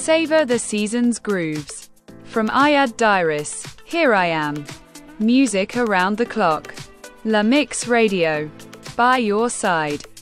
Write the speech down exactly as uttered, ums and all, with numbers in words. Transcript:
Savor the season's grooves. From Iyad Dairis, Here I Am. Music around the clock. La Mix Radio. By your side.